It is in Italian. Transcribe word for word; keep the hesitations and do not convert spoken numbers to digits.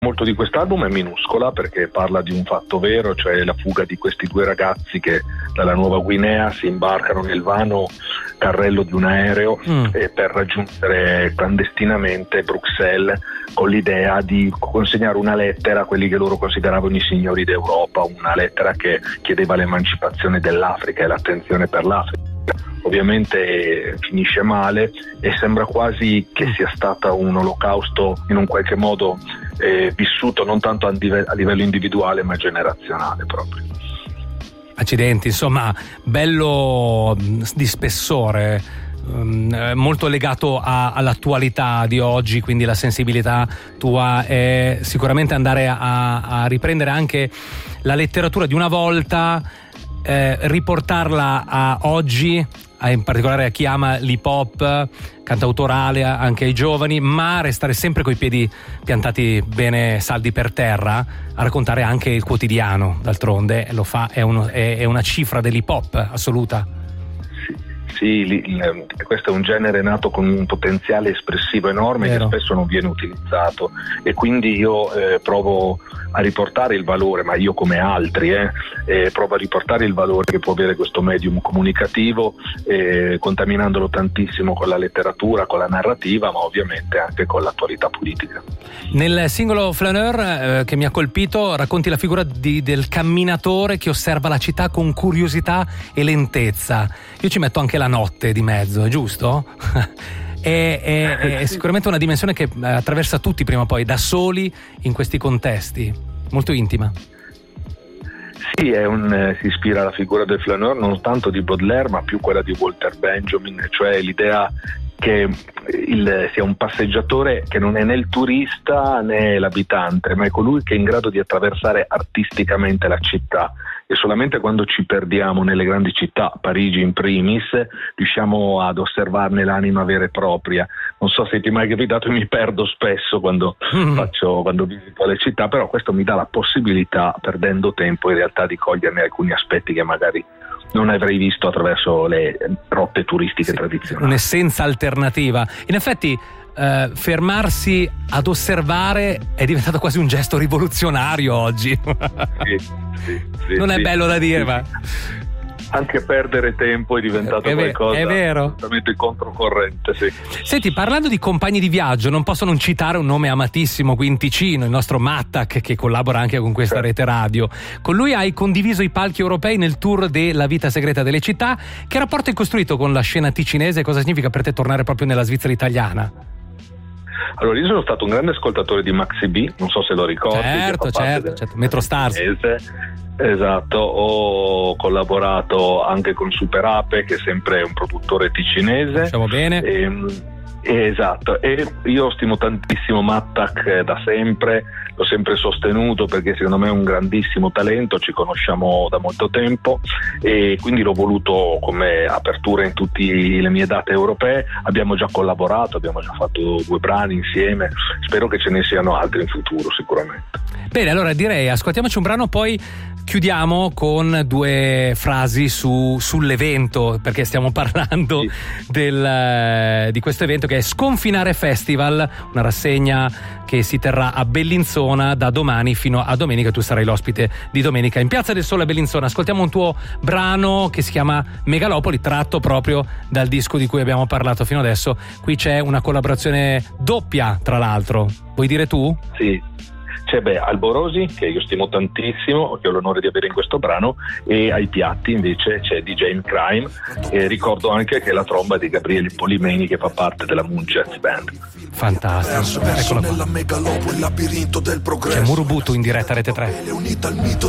molto di quest'album è Minuscola, perché parla di un fatto vero, cioè la fuga di questi due ragazzi che dalla Nuova Guinea si imbarcano nel vano carrello di un aereo mm. eh, per raggiungere clandestinamente Bruxelles, con l'idea di consegnare una lettera a quelli che loro consideravano i signori d'Europa, una lettera che chiedeva l'emancipazione dell'Africa e l'attenzione per l'Africa. Ovviamente finisce male e sembra quasi che sia stata un olocausto in un qualche modo eh, vissuto non tanto a, dive- a livello individuale ma generazionale proprio. Accidenti, insomma, bello di spessore, um, molto legato a, all'attualità di oggi, quindi la sensibilità tua è sicuramente andare a, a riprendere anche la letteratura di una volta, eh, riportarla a oggi, in particolare a chi ama l'hip hop, cantautorale, anche ai giovani, ma restare sempre coi piedi piantati bene saldi per terra, a raccontare anche il quotidiano. D'altronde lo fa, è, uno, è, è una cifra dell'hip hop assoluta. Sì, li, li, questo è un genere nato con un potenziale espressivo enorme. Vero. Che spesso non viene utilizzato, e quindi io eh, provo a riportare il valore, ma io come altri eh, eh, provo a riportare il valore che può avere questo medium comunicativo, eh, contaminandolo tantissimo con la letteratura, con la narrativa, ma ovviamente anche con l'attualità politica. Nel singolo Flaneur eh, che mi ha colpito racconti la figura di, del camminatore che osserva la città con curiosità e lentezza. Io ci metto anche la notte di mezzo, è giusto? È, è, è sicuramente una dimensione che attraversa tutti prima o poi, da soli, in questi contesti, molto intima. Sì, è un, eh, si ispira alla figura del flaneur non tanto di Baudelaire ma più quella di Walter Benjamin, cioè l'idea che il, sia un passeggiatore che non è né il turista né l'abitante, ma è colui che è in grado di attraversare artisticamente la città, e solamente quando ci perdiamo nelle grandi città, Parigi in primis, riusciamo ad osservarne l'anima vera e propria. Non so se ti è mai capitato, mi perdo spesso quando mm. faccio quando visito le città, però questo mi dà la possibilità, perdendo tempo in realtà, di coglierne alcuni aspetti che magari non avrei visto attraverso le rotte turistiche sì, tradizionali. Un'essenza alternativa. In effetti eh, fermarsi ad osservare è diventato quasi un gesto rivoluzionario oggi. Sì, sì, sì, non sì, è bello da dire, sì, ma anche perdere tempo è diventato è qualcosa è vero. assolutamente controcorrente, sì. Senti, parlando di compagni di viaggio, non posso non citare un nome amatissimo qui in Ticino, il nostro Mattac, che collabora anche con questa rete radio. Con lui hai condiviso i palchi europei nel tour della vita segreta delle città. Che rapporto hai costruito con la scena ticinese? Cosa significa per te tornare proprio nella Svizzera italiana? Allora, io sono stato un grande ascoltatore di Maxi B, non so se lo ricordi. Certo, certo, certo. Metro Stars. Esatto, ho collaborato anche con Super Ape, che è sempre un produttore ticinese. Diciamo bene. E, esatto, e io stimo tantissimo Mattac da sempre, l'ho sempre sostenuto perché secondo me è un grandissimo talento, ci conosciamo da molto tempo e quindi l'ho voluto come apertura in tutte le mie date europee. Abbiamo già collaborato, abbiamo già fatto due brani insieme, spero che ce ne siano altri in futuro sicuramente. Bene, allora direi ascoltiamoci un brano, poi chiudiamo con due frasi su, sull'evento, perché stiamo parlando sì. del, di questo evento che è Sconfinare Festival, una rassegna che si terrà a Bellinzona da domani fino a domenica. Tu sarai l'ospite di domenica in Piazza del Sole a Bellinzona. Ascoltiamo un tuo brano che si chiama Megalopoli, tratto proprio dal disco di cui abbiamo parlato fino adesso. Qui c'è una collaborazione doppia, tra l'altro. Vuoi dire tu? Sì. C'è beh, Alborosi, che io stimo tantissimo, che ho l'onore di avere in questo brano, e ai piatti invece c'è D J in Crime, e ricordo anche che la tromba di Gabriele Polimeni, che fa parte della Moon Jazz Band. Fantastico, eccola qua. C'è Murubutu in diretta Rete tre.